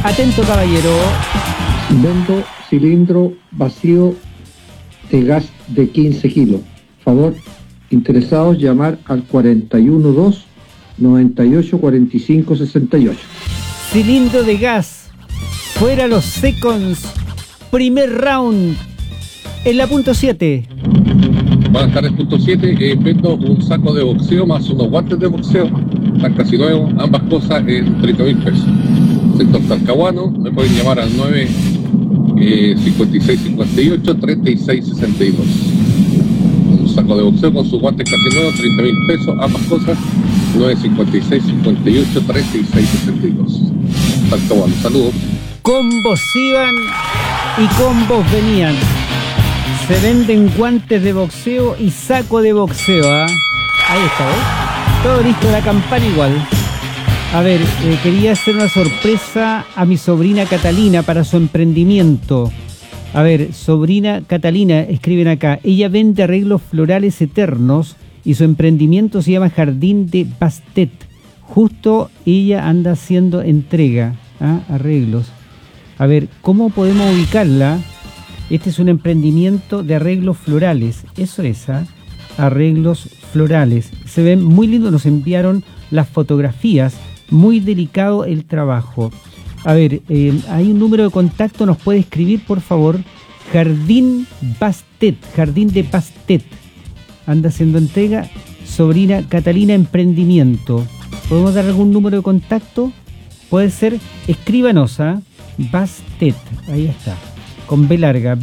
Atento, caballero. Vendo cilindro vacío de gas de 15 kilos. Favor, interesados llamar al 412 98 45 68. Cilindro de gas. Fuera los seconds. Primer round. En la punto 7. Buenas tardes, punto 7. Vendo un saco de boxeo más unos guantes de boxeo. Están casi nuevos, ambas cosas en 30.000 pesos. Sector Talcahuano, me pueden llamar al 9 56 58 36 62. Un saco de boxeo con sus guantes casi nuevos, 30.000 pesos, ambas cosas, 9 56 58 36 62. Talcahuano, saludos. Combos iban y combos venían. Se venden guantes de boxeo y saco de boxeo, ¿ah? Ahí está, ¿ves? Todo listo, la campana igual. A ver, quería hacer una sorpresa a mi sobrina Catalina para su emprendimiento. A ver, sobrina Catalina, escriben acá. Ella vende arreglos florales eternos y su emprendimiento se llama Jardín de Bastet. Justo ella anda haciendo entrega, arreglos. A ver, ¿cómo podemos ubicarla? Este es un emprendimiento de arreglos florales. Eso es, arreglos florales. Se ven muy lindos, nos enviaron las fotografías. Muy delicado el trabajo. A ver, hay un número de contacto, nos puede escribir, por favor. Jardín Bastet, Jardín de Bastet. Anda haciendo entrega. Sobrina Catalina Emprendimiento. ¿Podemos dar algún número de contacto? Puede ser, escríbanos a Bastet. Ahí está, con B larga.